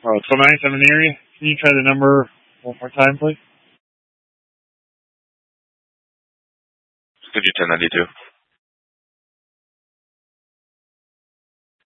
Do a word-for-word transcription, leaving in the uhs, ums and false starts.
Oh, twelve ninety, I'm in the area. Can you try the number one more time, please? Could you ten ninety-two?